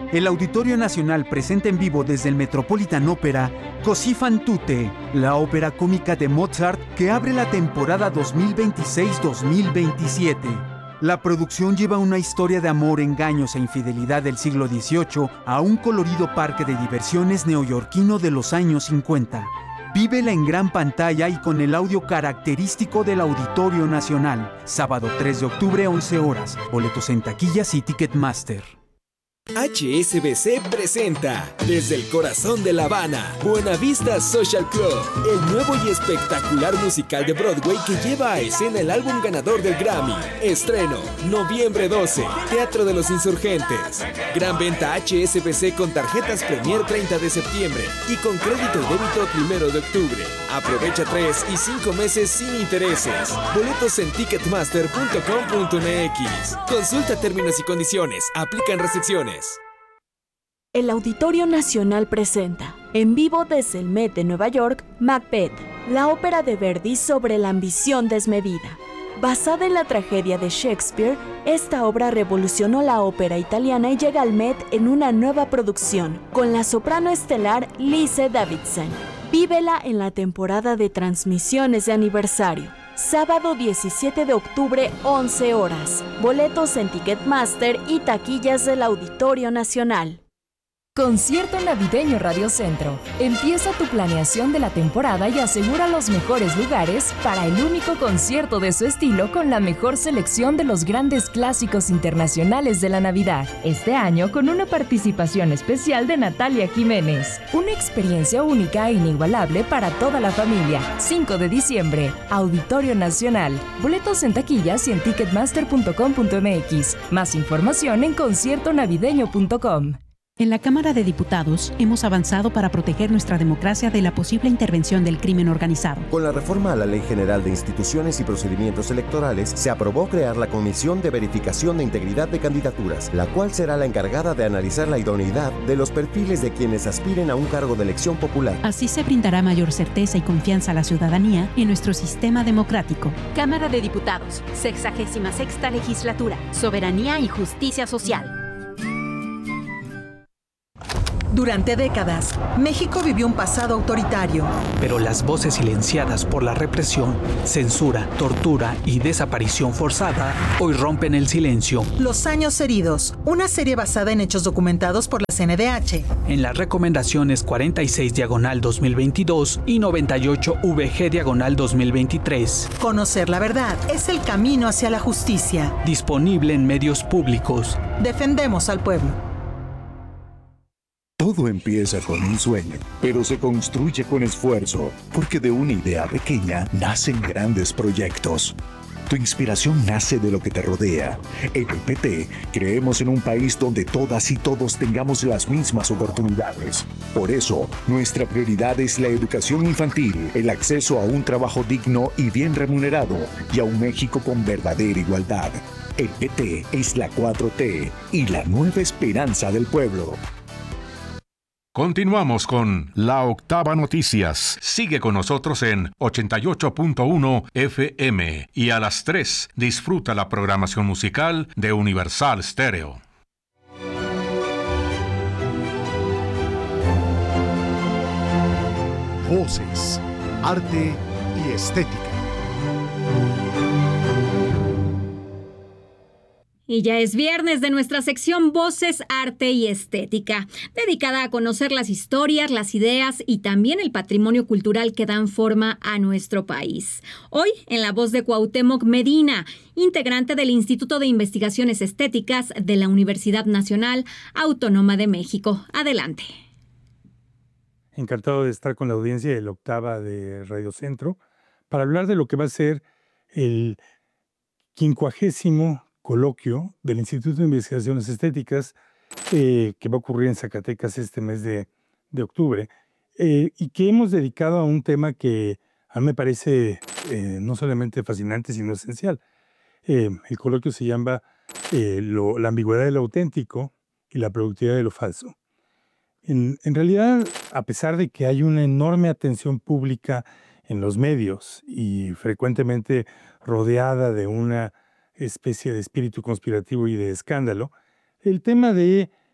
El Auditorio Nacional presenta en vivo desde el Metropolitan Opera Così fan tutte, la ópera cómica de Mozart que abre la temporada 2026-2027. La producción lleva una historia de amor, engaños e infidelidad del siglo XVIII a un colorido parque de diversiones neoyorquino de los años 50. Vívela en gran pantalla y con el audio característico del Auditorio Nacional. Sábado 3 de octubre, 11 horas. Boletos en taquillas y Ticketmaster. HSBC presenta desde el corazón de La Habana, Buenavista Social Club, el nuevo y espectacular musical de Broadway que lleva a escena el álbum ganador del Grammy. Estreno, noviembre 12, Teatro de los Insurgentes. Gran venta HSBC con tarjetas Premier 30 de septiembre y con crédito y débito 1 de octubre. Aprovecha 3 y 5 meses sin intereses. Boletos en ticketmaster.com.mx. Consulta términos y condiciones. Aplican restricciones. El Auditorio Nacional presenta, en vivo desde el Met de Nueva York, Macbeth, la ópera de Verdi sobre la ambición desmedida. Basada en la tragedia de Shakespeare, esta obra revolucionó la ópera italiana y llega al Met en una nueva producción, con la soprano estelar Lise Davidson. Vívela en la temporada de transmisiones de aniversario. Sábado 17 de octubre, 11 horas. Boletos en Ticketmaster y taquillas del Auditorio Nacional. Concierto Navideño Radio Centro. Empieza tu planeación de la temporada y asegura los mejores lugares para el único concierto de su estilo con la mejor selección de los grandes clásicos internacionales de la Navidad. Este año con una participación especial de Natalia Jiménez. Una experiencia única e inigualable para toda la familia. 5 de diciembre, Auditorio Nacional. Boletos en taquillas y en ticketmaster.com.mx. Más información en conciertonavideño.com. En la Cámara de Diputados hemos avanzado para proteger nuestra democracia de la posible intervención del crimen organizado. Con la reforma a la Ley General de Instituciones y Procedimientos Electorales, se aprobó crear la Comisión de Verificación de Integridad de Candidaturas, la cual será la encargada de analizar la idoneidad de los perfiles de quienes aspiren a un cargo de elección popular. Así se brindará mayor certeza y confianza a la ciudadanía en nuestro sistema democrático. Cámara de Diputados, 66ª Legislatura, Soberanía y Justicia Social. Durante décadas, México vivió un pasado autoritario. Pero las voces silenciadas por la represión, censura, tortura y desaparición forzada hoy rompen el silencio. Los años heridos, una serie basada en hechos documentados por la CNDH. En las recomendaciones 46/2022 y 98/VG/2023. Conocer la verdad es el camino hacia la justicia. Disponible en medios públicos. Defendemos al pueblo. Todo empieza con un sueño, pero se construye con esfuerzo, porque de una idea pequeña nacen grandes proyectos. Tu inspiración nace de lo que te rodea. En el PT creemos en un país donde todas y todos tengamos las mismas oportunidades. Por eso, nuestra prioridad es la educación infantil, el acceso a un trabajo digno y bien remunerado, y a un México con verdadera igualdad. El PT es la 4T y la nueva esperanza del pueblo. Continuamos con La Octava Noticias. Sigue con nosotros en 88.1 FM y a las 3 disfruta la programación musical de Universal Stereo. Voces, arte y estética. Y ya es viernes de nuestra sección Voces, Arte y Estética, dedicada a conocer las historias, las ideas y también el patrimonio cultural que dan forma a nuestro país. Hoy, en la voz de Cuauhtémoc Medina, integrante del Instituto de Investigaciones Estéticas de la Universidad Nacional Autónoma de México. Adelante. Encantado de estar con la audiencia de la Octava de Radio Centro para hablar de lo que va a ser el 50º coloquio del Instituto de Investigaciones Estéticas que va a ocurrir en Zacatecas este mes de octubre y que hemos dedicado a un tema que a mí me parece no solamente fascinante sino esencial. El coloquio se llama la ambigüedad de lo auténtico y la productividad de lo falso. En realidad, a pesar de que hay una enorme atención pública en los medios y frecuentemente rodeada de una especie de espíritu conspirativo y de escándalo, el tema de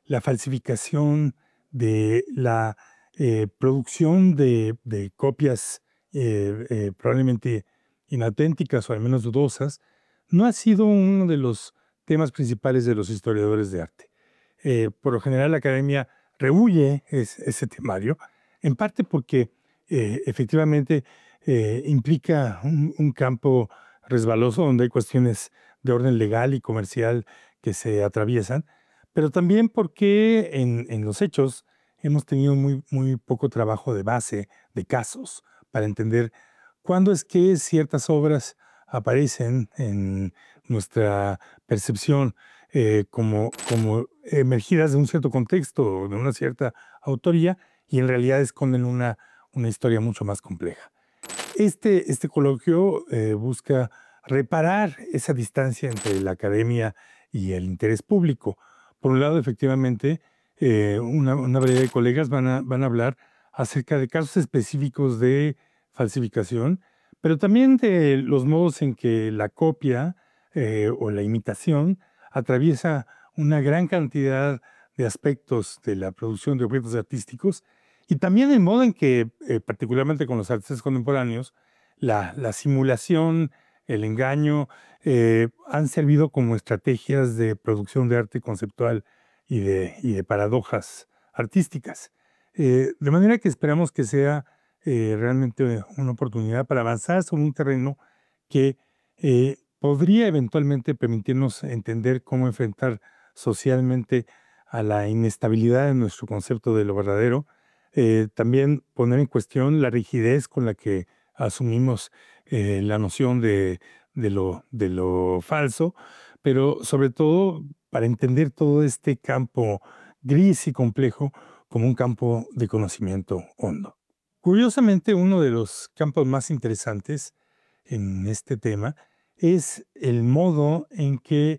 la falsificación, de la producción de copias probablemente inauténticas o al menos dudosas, no ha sido uno de los temas principales de los historiadores de arte. Por lo general la academia rehúye ese temario, en parte porque efectivamente implica un campo resbaloso donde hay cuestiones de orden legal y comercial que se atraviesan, pero también porque en los hechos hemos tenido muy poco trabajo de base, de casos, para entender cuándo es que ciertas obras aparecen en nuestra percepción como emergidas de un cierto contexto, de una cierta autoría, y en realidad esconden una historia mucho más compleja. Este coloquio busca reparar esa distancia entre la academia y el interés público. Por un lado, efectivamente, una variedad de colegas van a hablar acerca de casos específicos de falsificación, pero también de los modos en que la copia o la imitación atraviesa una gran cantidad de aspectos de la producción de objetos artísticos, y también el modo en que, particularmente con los artistas contemporáneos, la simulación, el engaño, han servido como estrategias de producción de arte conceptual y de paradojas artísticas. De manera que esperamos que sea realmente una oportunidad para avanzar sobre un terreno que podría eventualmente permitirnos entender cómo enfrentar socialmente a la inestabilidad de nuestro concepto de lo verdadero, también poner en cuestión la rigidez con la que asumimos la noción de lo falso, pero sobre todo para entender todo este campo gris y complejo como un campo de conocimiento hondo. Curiosamente, uno de los campos más interesantes en este tema es el modo en que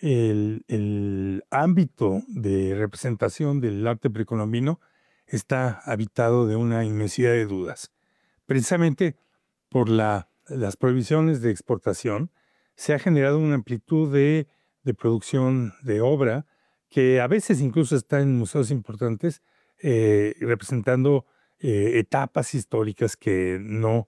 el ámbito de representación del arte precolombino está habitado de una inmensidad de dudas. Precisamente por las prohibiciones de exportación se ha generado una amplitud de producción de obra que a veces incluso está en museos importantes representando etapas históricas que no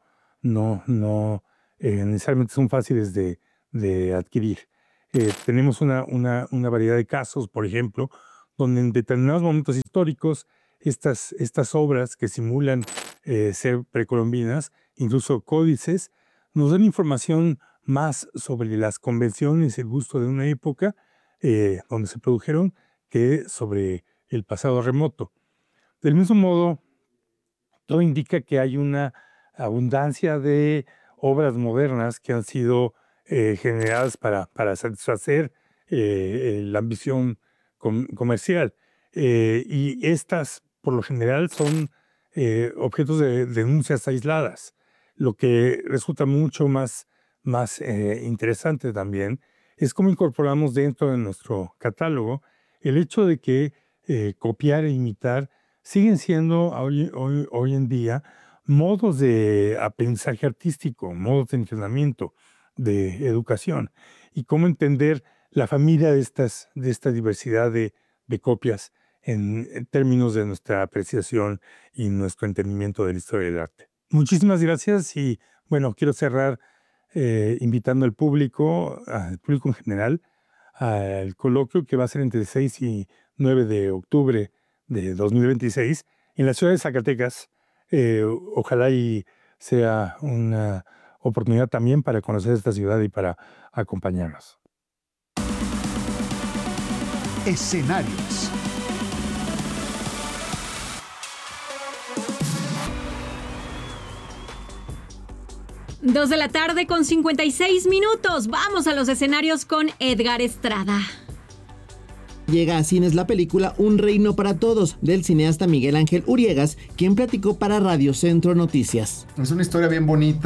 necesariamente son fáciles de adquirir. Tenemos una variedad de casos, por ejemplo, donde en determinados momentos históricos estas obras que simulan ser precolombinas, incluso códices, nos dan información más sobre las convenciones y el gusto de una época donde se produjeron que sobre el pasado remoto. Del mismo modo, todo indica que hay una abundancia de obras modernas que han sido generadas para satisfacer la ambición comercial. Y estas, por lo general, son objetos de denuncias aisladas. Lo que resulta mucho más interesante también es cómo incorporamos dentro de nuestro catálogo el hecho de que copiar e imitar siguen siendo hoy en día modos de aprendizaje artístico, modos de entrenamiento, de educación, y cómo entender la familia de esta diversidad de copias en términos de nuestra apreciación y nuestro entendimiento de la historia del arte. Muchísimas gracias y bueno, quiero cerrar invitando al público en general, al coloquio que va a ser entre el 6 y 9 de octubre de 2026 en la ciudad de Zacatecas. Ojalá y sea una oportunidad también para conocer esta ciudad y para acompañarnos. Escenarios. Dos de la tarde con 56 minutos. Vamos a los escenarios con Edgar Estrada. Llega a cines la película Un reino para todos, del cineasta Miguel Ángel Uriegas, quien platicó para Radio Centro Noticias. Es una historia bien bonita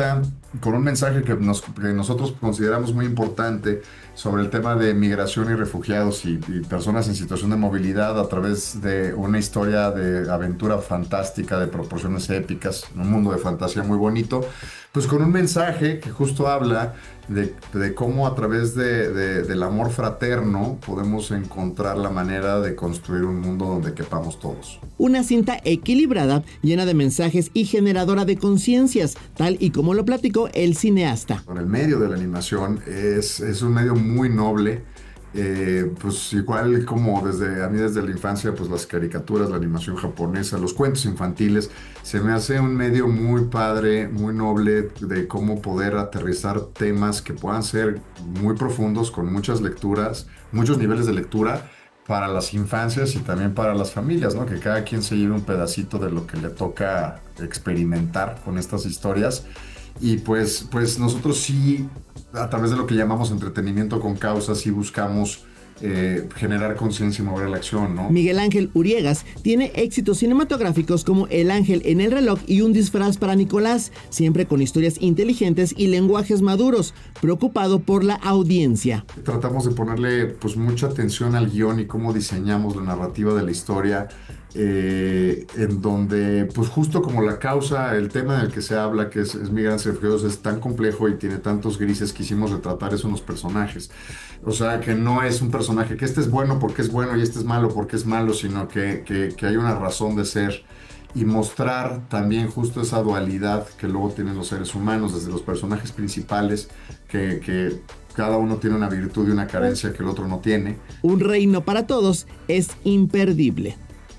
con un mensaje que nosotros consideramos muy importante sobre el tema de migración y refugiados y personas en situación de movilidad a través de una historia de aventura fantástica de proporciones épicas, un mundo de fantasía muy bonito, pues con un mensaje que justo habla de cómo a través del amor fraterno podemos encontrar la manera de construir un mundo donde quepamos todos. Una cinta equilibrada, llena de mensajes y generadora de conciencias, tal y como lo platicó el cineasta. El medio de la animación es un medio muy noble. Pues igual como desde la infancia, pues las caricaturas, la animación japonesa, los cuentos infantiles, se me hace un medio muy padre, muy noble de cómo poder aterrizar temas que puedan ser muy profundos, con muchas lecturas, muchos niveles de lectura para las infancias y también para las familias, ¿no? Que cada quien se lleve un pedacito de lo que le toca experimentar con estas historias. Y pues nosotros sí, a través de lo que llamamos entretenimiento con causa, sí buscamos generar conciencia y mover la acción, ¿no? Miguel Ángel Uriegas tiene éxitos cinematográficos como El ángel en el reloj y Un disfraz para Nicolás, siempre con historias inteligentes y lenguajes maduros, preocupado por la audiencia. Tratamos de ponerle pues mucha atención al guión y cómo diseñamos la narrativa de la historia, en donde pues justo como la causa, el tema del que se habla, que es migrantes y refugiados, es tan complejo y tiene tantos grises, quisimos retratar eso en los personajes. O sea, que no es un personaje que este es bueno porque es bueno y este es malo porque es malo, sino que hay una razón de ser, y mostrar también justo esa dualidad que luego tienen los seres humanos, desde los personajes principales, que cada uno tiene una virtud y una carencia que el otro no tiene. Un reino para todos es imperdible.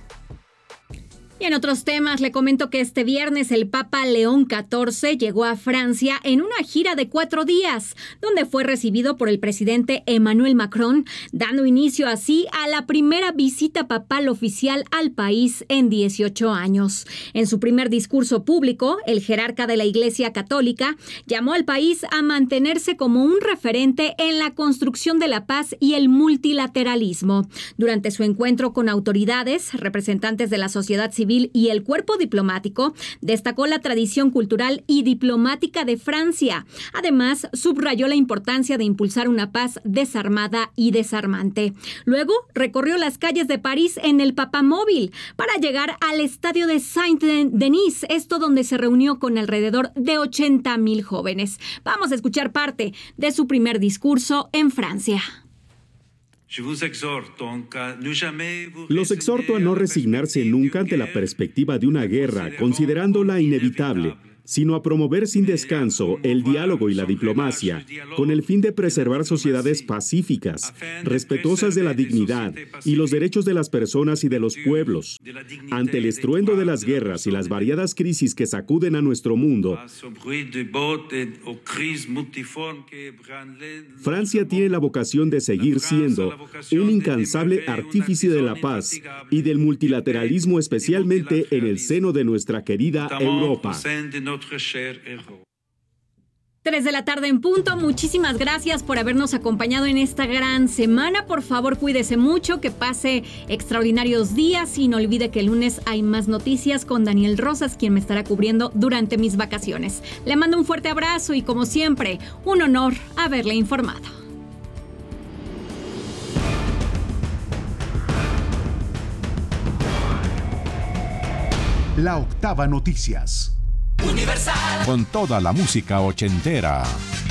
Y en otros temas, le comento que este viernes el Papa León XIV llegó a Francia en una gira de 4 días, donde fue recibido por el presidente Emmanuel Macron, dando inicio así a la primera visita papal oficial al país en 18 años. En su primer discurso público, el jerarca de la Iglesia Católica llamó al país a mantenerse como un referente en la construcción de la paz y el multilateralismo. Durante su encuentro con autoridades, representantes de la sociedad civil y el cuerpo diplomático, destacó la tradición cultural y diplomática de Francia. Además, subrayó la importancia de impulsar una paz desarmada y desarmante. Luego, recorrió las calles de París en el Papamóvil para llegar al estadio de Saint-Denis, esto donde se reunió con alrededor de 80,000 jóvenes. Vamos a escuchar parte de su primer discurso en Francia. Los exhorto a no resignarse nunca ante la perspectiva de una guerra, considerándola inevitable, sino a promover sin descanso el diálogo y la diplomacia, con el fin de preservar sociedades pacíficas, respetuosas de la dignidad y los derechos de las personas y de los pueblos. Ante el estruendo de las guerras y las variadas crisis que sacuden a nuestro mundo, Francia tiene la vocación de seguir siendo un incansable artífice de la paz y del multilateralismo, especialmente en el seno de nuestra querida Europa. 3 de la tarde en punto. Muchísimas gracias por habernos acompañado en esta gran semana. Por favor, cuídese mucho, que pase extraordinarios días y no olvide que el lunes hay más noticias con Daniel Rosas, quien me estará cubriendo durante mis vacaciones. Le mando un fuerte abrazo y, como siempre, un honor haberle informado. La Octava Noticias. Universal. Con toda la música ochentera.